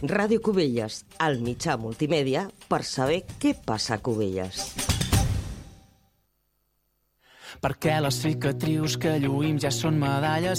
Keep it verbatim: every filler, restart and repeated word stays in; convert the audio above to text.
Ràdio Cubelles, el mitjà multimèdia per saber què passa a Cubelles. Perquè les cicatrius que lluïm ja són medalles